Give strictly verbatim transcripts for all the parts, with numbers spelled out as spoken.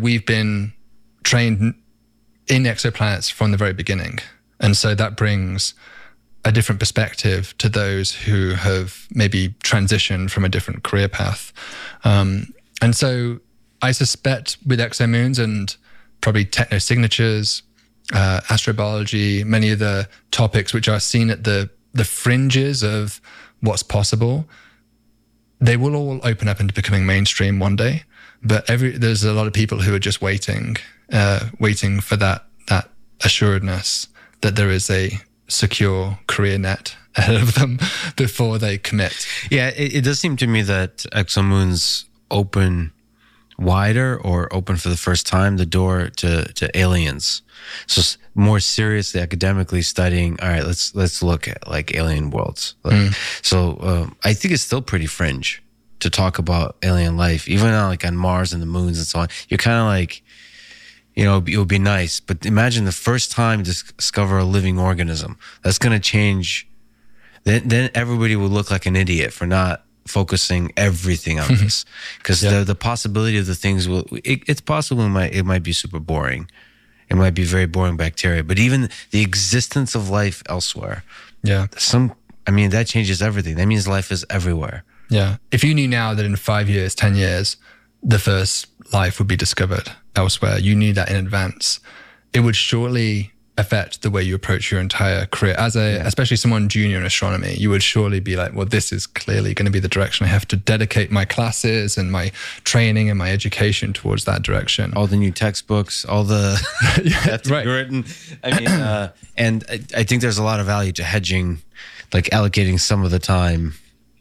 we've been trained in exoplanets from the very beginning. And so that brings a different perspective to those who have maybe transitioned from a different career path. Um, and so I suspect with exomoons and probably technosignatures, uh, astrobiology, many of the topics which are seen at the, the fringes of what's possible, they will all open up into becoming mainstream one day. But every there's a lot of people who are just waiting, uh, waiting for that that assuredness that there is a secure career net ahead of them before they commit. Yeah, it, it does seem to me that exomoons open wider or open for the first time the door to, to aliens. So more seriously, academically studying, all right, let's let's look at like alien worlds. Like, mm. So um, I think it's still pretty fringe to talk about alien life, even on, like on Mars and the moons and so on. You're kind of like, you know, it would be nice, but imagine the first time you discover a living organism. That's going to change. Then, then everybody will look like an idiot for not focusing everything on this, because yeah. the the possibility of the things will. It, it's possible it might it might be super boring. It might be very boring bacteria, but even the existence of life elsewhere. Yeah. Some. I mean, that changes everything. That means life is everywhere. Yeah. If you knew now that in five years, ten years, the first life would be discovered elsewhere, you knew that in advance, it would surely affect the way you approach your entire career. As a, yeah. especially someone junior in astronomy, you would surely be like, well, this is clearly going to be the direction I have to dedicate my classes and my training and my education towards that direction. All the new textbooks, all the yeah, right. written. I mean, uh, and I, I think there's a lot of value to hedging, like allocating some of the time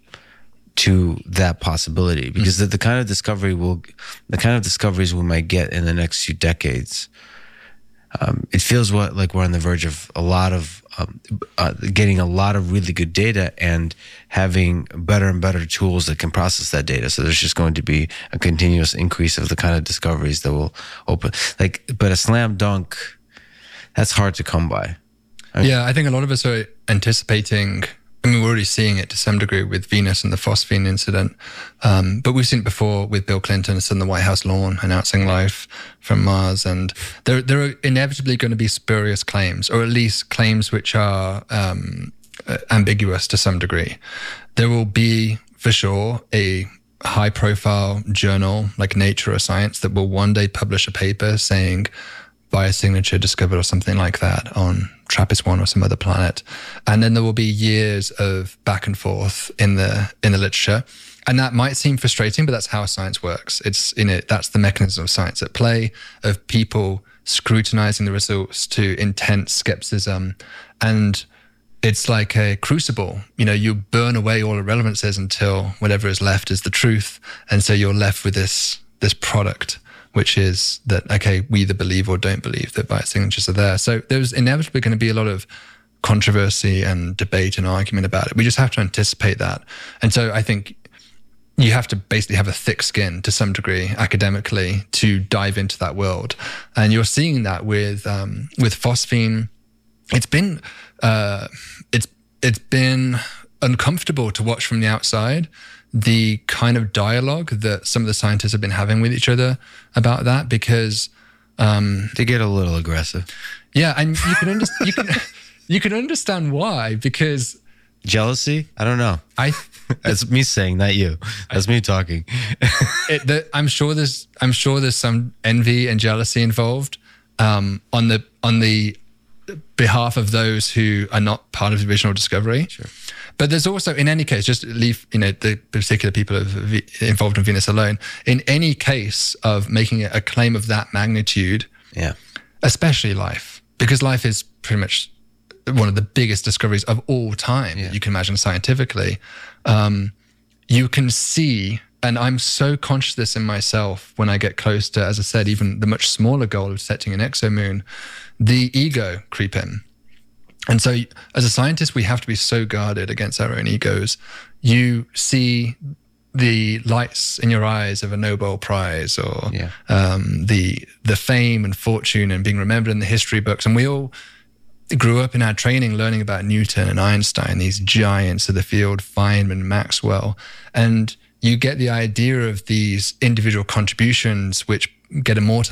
to that possibility, because mm-hmm. the, the kind of discovery will, the kind of discoveries we might get in the next few decades, um, it feels what like we're on the verge of a lot of um, uh, getting a lot of really good data and having better and better tools that can process that data. So there's just going to be a continuous increase of the kind of discoveries that will open. Like, but a slam dunk, that's hard to come by. I mean, yeah, I think a lot of us are anticipating. I mean, we're already seeing it to some degree with Venus and the phosphine incident. Um, but we've seen it before with Bill Clinton sitting on the White House lawn announcing life from Mars. And there, there are inevitably going to be spurious claims, or at least claims which are um, uh, ambiguous to some degree. There will be, for sure, a high-profile journal like Nature or Science that will one day publish a paper saying biosignature discovered or something like that on TRAPPIST one or some other planet. And then there will be years of back and forth in the in the literature. And that might seem frustrating, but that's how science works. It's in it, that's the mechanism of science at play, of people scrutinizing the results to intense skepticism. And it's like a crucible. You know, you burn away all irrelevances until whatever is left is the truth. And so you're left with this this product, which is that, okay, we either believe or don't believe that biosignatures are there. So there's inevitably going to be a lot of controversy and debate and argument about it. We just have to anticipate that. And so I think you have to basically have a thick skin to some degree academically to dive into that world. And you're seeing that with um, with phosphine. It's been uh, it's it's been uncomfortable to watch from the outside, the kind of dialogue that some of the scientists have been having with each other about that, because um, they get a little aggressive. Yeah, and you can under- you can you can understand why, because jealousy. I don't know. I that's me saying, not you. That's me talking. it, the, I'm sure there's I'm sure there's some envy and jealousy involved um, on the on the behalf of those who are not part of the original discovery. Sure. But there's also, in any case, just leave, you know, the particular people involved in Venus alone, in any case of making a claim of that magnitude, yeah, especially life, because life is pretty much one of the biggest discoveries of all time, yeah. you can imagine scientifically. Um, you can see, and I'm so conscious of this in myself when I get close to, as I said, even the much smaller goal of detecting an exomoon, the ego creep in. And so as a scientist, we have to be so guarded against our own egos. You see the lights in your eyes of a Nobel Prize, or yeah. um, the the fame and fortune and being remembered in the history books. And we all grew up in our training learning about Newton and Einstein, these giants of the field, Feynman, Maxwell. And you get the idea of these individual contributions which get immortalized